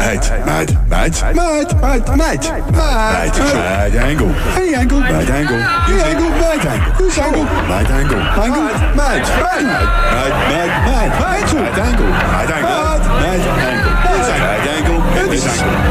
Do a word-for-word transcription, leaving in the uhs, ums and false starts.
Meid, meid, meid, meid, meid, meid, meid, meid angle. Hey angle, meid angle. Hier angle, meid angle. Hier angle, meid angle. Angle, meid, meid, meid, meid, meid, meid, meid angle. Meid angle, meid angle. Meid angle, meid angle.